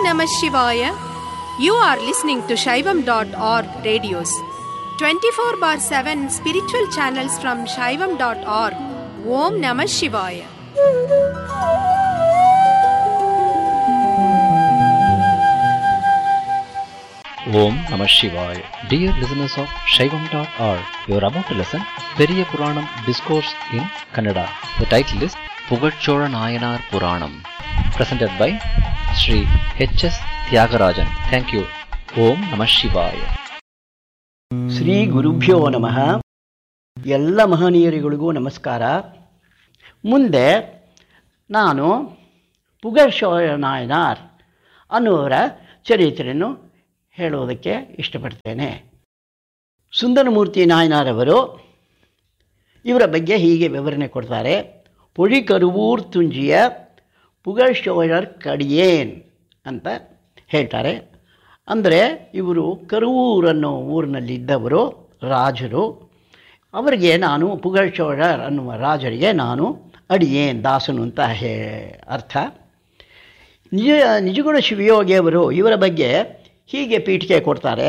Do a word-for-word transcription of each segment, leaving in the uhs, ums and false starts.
Namah Shivaya. You are listening to Shaivam dot org radios. twenty-four bar seven spiritual channels from Shaivam dot org. Om Namah Shivaya. Om Namah Shivaya. Dear listeners of Shaivam dot org, you are about to listen Periya Puranam Discourse in Kannada. The title is Pugachora Nayanar Puranam, presented by Sri H S Tyagarajan. Thank you. Om Namah Shivaya. Shri ಗುರುಭ್ಯೋ ನಮಃ. ಎಲ್ಲ ಮಹನೀಯರಿಗಳಿಗೂ ನಮಸ್ಕಾರ. ಮುಂದೆ ನಾನು ಪುಗಚೋರ ನಾಯನಾರ್ ಅನ್ನುವರ ಚರಿತ್ರೆಯನ್ನು ಹೇಳುವುದಕ್ಕೆ ಇಷ್ಟಪಡ್ತೇನೆ. ಸುಂದರಮೂರ್ತಿ ನಾಯನಾರವರು ಇವರ ಬಗ್ಗೆ ಹೀಗೆ ವಿವರಣೆ ಕೊಡ್ತಾರೆ. ಪೊழிಕರುವೂರ್ ತುಂಜಿಯ ಪುಗಚೋರರ್ ಕಡಿಯೇನ್ ಅಂತ ಹೇಳ್ತಾರೆ. ಅಂದರೆ ಇವರು ಕರುವೂರನ್ನೋ ಊರಿನಲ್ಲಿದ್ದವರು, ರಾಜರು. ಅವರಿಗೆ ನಾನು ಪುಗಚೋರರ್ ಅನ್ನುವ ರಾಜರಿಗೆ ನಾನು ಅಡಿಯೇನ್, ದಾಸನು ಅಂತ ಹೇ ಅರ್ಥ. ನಿಜ ನಿಜಗುಣ ಶಿವಯೋಗಿಯವರು ಇವರ ಬಗ್ಗೆ ಹೀಗೆ ಪೀಠಿಕೆ ಕೊಡ್ತಾರೆ.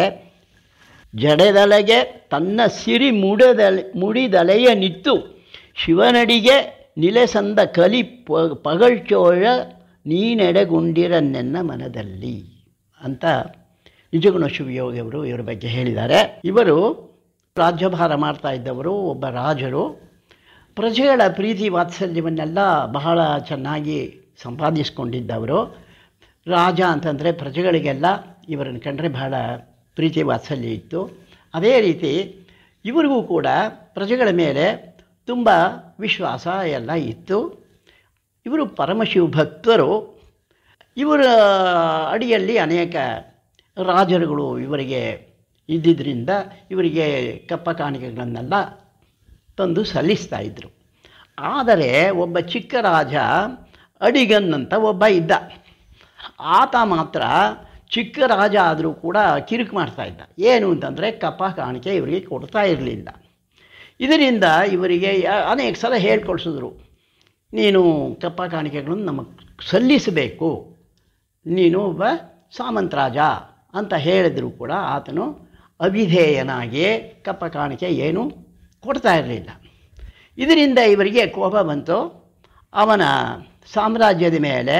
ಜಡೆದಲೆಗೆ ತನ್ನ ಸಿರಿ ಮುಡದಲೆ ಮುಡಿದಲೆಯ ನಿತ್ತು ಶಿವನಡಿಗೆ ನಿಲೆಸಂದ ಕಲಿ ಪ ಪಗಳ್ಚೋಳ ನೀನೆಡೆಗುಂಡಿರನ್ನೆನ್ನ ಮನದಲ್ಲಿ ಅಂತ ನಿಜಗುಣ ಶಿವಯೋಗಿಯವರು ಇವರ ಬಗ್ಗೆ ಹೇಳಿದ್ದಾರೆ. ಇವರು ರಾಜ್ಯಭಾರ ಮಾಡ್ತಾ ಇದ್ದವರು, ಒಬ್ಬ ರಾಜರು. ಪ್ರಜೆಗಳ ಪ್ರೀತಿ ವಾತ್ಸಲ್ಯವನ್ನೆಲ್ಲ ಬಹಳ ಚೆನ್ನಾಗಿ ಸಂಪಾದಿಸ್ಕೊಂಡಿದ್ದವರು. ರಾಜ ಅಂತಂದರೆ ಪ್ರಜೆಗಳಿಗೆಲ್ಲ ಇವರನ್ನು ಕಂಡ್ರೆ ಬಹಳ ಪ್ರೀತಿ ವಾತ್ಸಲ್ಯ ಇತ್ತು. ಅದೇ ರೀತಿ ಇವರಿಗೂ ಕೂಡ ಪ್ರಜೆಗಳ ಮೇಲೆ ತುಂಬ ವಿಶ್ವಾಸ ಎಲ್ಲ ಇತ್ತು. ಇವರು ಪರಮಶಿವ ಭಕ್ತರು. ಇವರ ಅಡಿಯಲ್ಲಿ ಅನೇಕ ರಾಜರುಗಳು ಇವರಿಗೆ ಇದ್ದಿದ್ದರಿಂದ ಇವರಿಗೆ ಕಪ್ಪ ಕಾಣಿಕೆಗಳನ್ನೆಲ್ಲ ತಂದು ಸಲ್ಲಿಸ್ತಾ ಇದ್ದರು. ಆದರೆ ಒಬ್ಬ ಚಿಕ್ಕ ರಾಜ ಅಡಿಗನ್ ಅಂತ ಒಬ್ಬ ಇದ್ದ. ಆತ ಮಾತ್ರ ಚಿಕ್ಕ ರಾಜ ಆದರೂ ಕೂಡ ಕಿರಿಕು ಮಾಡ್ತಾ ಇದ್ದ. ಏನು ಅಂತಂದರೆ ಕಪ್ಪ ಕಾಣಿಕೆ ಇವರಿಗೆ ಕೊಡ್ತಾ ಇರಲಿಲ್ಲ. ಇದರಿಂದ ಇವರಿಗೆ ಅನೇಕ ಸಲ ಹೇಳ್ಕೊಳ್ಸಿದ್ರು, ನೀನು ಕಪ್ಪ ಕಾಣಿಕೆಗಳನ್ನು ನಮಗೆ ಸಲ್ಲಿಸಬೇಕು, ನೀನು ಒಬ್ಬ ಸಾಮಂತ ರಾಜ ಅಂತ ಹೇಳಿದರೂ ಕೂಡ ಆತನು ಅವಿಧೇಯನಾಗಿ ಕಪ್ಪ ಕಾಣಿಕೆ ಏನೂ ಕೊಡ್ತಾ ಇರಲಿಲ್ಲ. ಇದರಿಂದ ಇವರಿಗೆ ಕೋಪ ಬಂತು. ಅವನ ಸಾಮ್ರಾಜ್ಯದ ಮೇಲೆ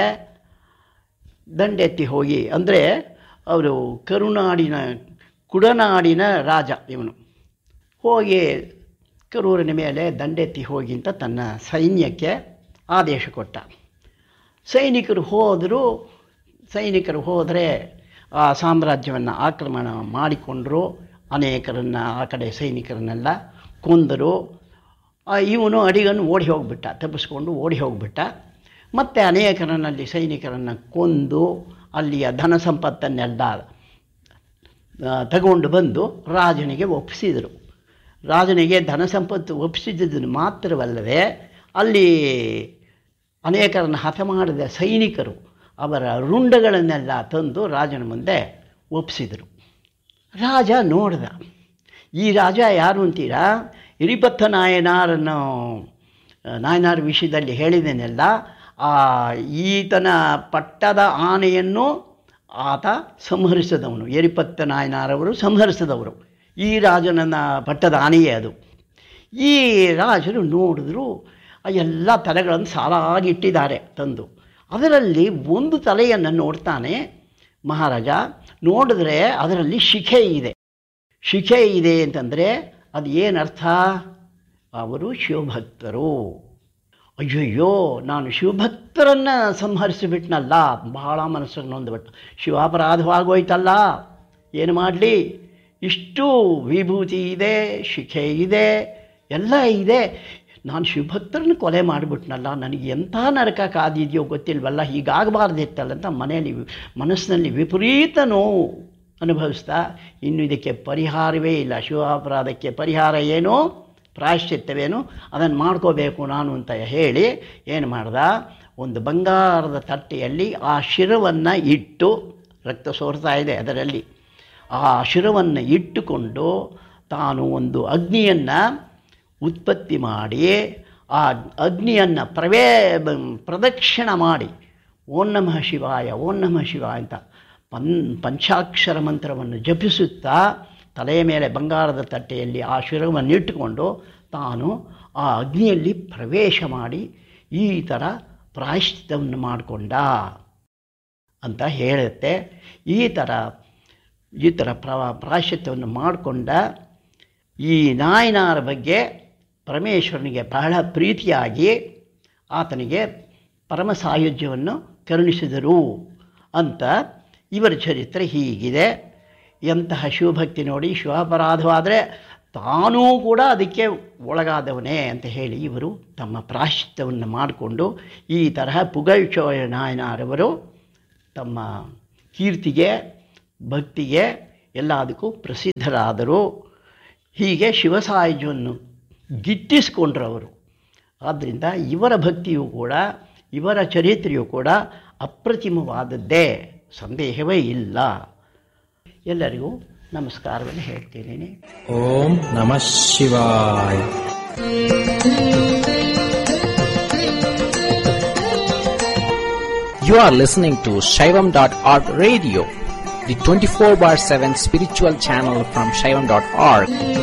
ದಂಡೆತ್ತಿ ಹೋಗಿ, ಅಂದರೆ ಅವರು ಕರುನಾಡಿನ ಕುಡನಾಡಿನ ರಾಜ ಇವನು, ಹೋಗಿ ಕರೂರಿನ ಮೇಲೆ ದಂಡೆತ್ತಿ ಹೋಗಿ ಅಂತ ತನ್ನ ಸೈನ್ಯಕ್ಕೆ ಆದೇಶ ಕೊಟ್ಟ. ಸೈನಿಕರು ಹೋದರೂ ಸೈನಿಕರು ಹೋದರೆ ಆ ಸಾಮ್ರಾಜ್ಯವನ್ನು ಆಕ್ರಮಣ ಮಾಡಿಕೊಂಡರು. ಅನೇಕರನ್ನು ಆ ಕಡೆ ಸೈನಿಕರನ್ನೆಲ್ಲ ಕೊಂದರು. ಇವನು ಅಡಿಗನ್ನು ಓಡಿ ಹೋಗಿಬಿಟ್ಟ, ತಪ್ಪಿಸ್ಕೊಂಡು ಓಡಿ ಹೋಗಿಬಿಟ್ಟ. ಮತ್ತು ಅನೇಕರನ್ನಲ್ಲಿ ಸೈನಿಕರನ್ನು ಕೊಂದು ಅಲ್ಲಿಯ ಧನ ಸಂಪತ್ತನ್ನೆಲ್ಲ ತಗೊಂಡು ಬಂದು ರಾಜನಿಗೆ ಒಪ್ಪಿಸಿದರು. ರಾಜನಿಗೆ ಧನ ಸಂಪತ್ತು ಒಪ್ಪಿಸಿದ್ದನ್ನು ಮಾತ್ರವಲ್ಲದೆ ಅಲ್ಲಿ ಅನೇಕರನ್ನು ಹತ ಮಾಡಿದ ಸೈನಿಕರು ಅವರ ರುಂಡಗಳನ್ನೆಲ್ಲ ತಂದು ರಾಜನ ಮುಂದೆ ಒಪ್ಪಿಸಿದರು. ರಾಜ ನೋಡ್ದ, ಈ ರಾಜ ಯಾರು ಅಂತೀರಾ? ಇರಿಪತ್ತ ನಾಯನಾರನ್ನು ನಾಯನಾರ್ ವಿಷಯದಲ್ಲಿ ಹೇಳಿದ್ದೇನೆಲ್ಲ, ಆ ಈತನ ಪಟ್ಟದ ಆನೆಯನ್ನು ಆತ ಸಂಹರಿಸಿದವನು. ಎರಿಪತ್ತ ನಾಯನಾರವರು ಸಂಹರಿಸಿದವರು. ಈ ರಾಜನ ಪಟ್ಟದ ಆನೆಯೇ ಅದು. ಈ ರಾಜರು ನೋಡಿದ್ರು, ಎಲ್ಲ ತಲೆಗಳನ್ನು ಸಾಲಾಗಿಟ್ಟಿದ್ದಾರೆ ತಂದು. ಅದರಲ್ಲಿ ಒಂದು ತಲೆಯನ್ನು ನೋಡ್ತಾನೆ ಮಹಾರಾಜ. ನೋಡಿದ್ರೆ ಅದರಲ್ಲಿ ಶಿಖೆ ಇದೆ. ಶಿಖೆ ಇದೆ ಅಂತಂದರೆ ಅದು ಏನರ್ಥ? ಅವರು ಶಿವಭಕ್ತರು. ಅಯ್ಯಯ್ಯೋ, ನಾನು ಶಿವಭಕ್ತರನ್ನು ಸಂಹರಿಸಿಬಿಟ್ನಲ್ಲ, ಬಹಳ ಮನಸ್ಸಿಗೆ ನೊಂದುಬಿಟ್ಟು, ಶಿವಾಪರಾಧವಾಗೋಯ್ತಲ್ಲ, ಏನು ಮಾಡಲಿ? ಇಷ್ಟು ವಿಭೂತಿ ಇದೆ, ಶಿಖೆ ಇದೆ, ಎಲ್ಲ ಇದೆ, ನಾನು ಶಿವಭಕ್ತರನ್ನು ಕೊಲೆ ಮಾಡಿಬಿಟ್ನಲ್ಲ, ನನಗೆ ಎಂಥ ನರಕ ಕಾದಿದೆಯೋ ಗೊತ್ತಿಲ್ವಲ್ಲ, ಹೀಗಾಗಬಾರ್ದಿತ್ತಲ್ಲ ಅಂತ ಮನೆಯಲ್ಲಿ ಮನಸ್ಸಿನಲ್ಲಿ ವಿಪರೀತ ನೋವು ಅನುಭವಿಸ್ತಾ, ಇನ್ನು ಇದಕ್ಕೆ ಪರಿಹಾರವೇ ಇಲ್ಲ, ಶಿವಾಪರಾಧಕ್ಕೆ ಪರಿಹಾರ ಏನೋ, ಪ್ರಾಯಶ್ಚಿತ್ತವೇನು, ಅದನ್ನು ಮಾಡ್ಕೋಬೇಕು ನಾನು ಅಂತ ಹೇಳಿ ಏನು ಮಾಡ್ದ, ಒಂದು ಬಂಗಾರದ ತಟ್ಟೆಯಲ್ಲಿ ಆ ಶಿರವನ್ನು ಇಟ್ಟು, ರಕ್ತ ಸೋರ್ತಾ ಇದೆ ಅದರಲ್ಲಿ, ಆ ಶಿರವನ್ನು ಇಟ್ಟುಕೊಂಡು ತಾನು ಒಂದು ಅಗ್ನಿಯನ್ನು ಉತ್ಪತ್ತಿ ಮಾಡಿ, ಆ ಅಗ್ನಿಯನ್ನು ಪ್ರವೇ ಪ್ರದಕ್ಷಿಣ ಮಾಡಿ ಓಂ ನಮಃ ಶಿವಾಯ ಓಂ ನಮಃ ಶಿವಾಯ ಅಂತ ಪನ್ ಪಂಚಾಕ್ಷರ ಮಂತ್ರವನ್ನು ಜಪಿಸುತ್ತಾ ತಲೆಯ ಮೇಲೆ ಬಂಗಾರದ ತಟ್ಟೆಯಲ್ಲಿ ಆ ಶಿರವನ್ನು ಇಟ್ಟುಕೊಂಡು ತಾನು ಆ ಅಗ್ನಿಯಲ್ಲಿ ಪ್ರವೇಶ ಮಾಡಿ ಈ ಥರ ಪ್ರಾಯಶ್ಚಿತ್ತವನ್ನು ಮಾಡಿಕೊಂಡ ಅಂತ ಹೇಳುತ್ತೆ. ಈ ಥರ ಈ ಥರ ಪ್ರ ಪ್ರಾಯಶ್ಚಿತ್ತವನ್ನು ಮಾಡಿಕೊಂಡ ಈ ನಾಯನಾರ ಬಗ್ಗೆ ಪರಮೇಶ್ವರನಿಗೆ ಬಹಳ ಪ್ರೀತಿಯಾಗಿ ಆತನಿಗೆ ಪರಮ ಸಾಯುಜ್ಯವನ್ನು ಕರುಣಿಸಿದರು ಅಂತ ಇವರ ಚರಿತ್ರೆ ಹೀಗಿದೆ. ಎಂತಹ ಶಿವಭಕ್ತಿ ನೋಡಿ, ಶಿವಾಪರಾಧವಾದರೆ ತಾನೂ ಕೂಡ ಅದಕ್ಕೆ ಒಳಗಾದವನೇ ಅಂತ ಹೇಳಿ ಇವರು ತಮ್ಮ ಪ್ರಾಯಶ್ಚಿತ್ತವನ್ನು ಮಾಡಿಕೊಂಡು ಈ ತರಹ ಪುಗಳ್ಚೋಳ ನಾಯನಾರವರು ತಮ್ಮ ಕೀರ್ತಿಗೆ ಭಕ್ತಿಗೆ ಎಲ್ಲದಕ್ಕೂ ಪ್ರಸಿದ್ಧರಾದರು. ಹೀಗೆ ಶಿವಸಾಯುಜ್ಯವನ್ನು ಗಿಟ್ಟಿಸಿಕೊಂಡ್ರು ಅವರು. ಆದ್ದರಿಂದ ಇವರ ಭಕ್ತಿಯೂ ಕೂಡ ಇವರ ಚರಿತ್ರೆಯೂ ಕೂಡ ಅಪ್ರತಿಮವಾದದ್ದೇ, ಸಂದೇಹವೇ ಇಲ್ಲ. ಎಲ್ಲರಿಗೂ ನಮಸ್ಕಾರವನ್ನು ಹೇಳ್ತೀನಿ. ಓಂ ನಮಃ ಶಿವಾಯ. You are listening to Shaivam dot org radio, the twenty-four bar seven spiritual channel from Shaivam dot org.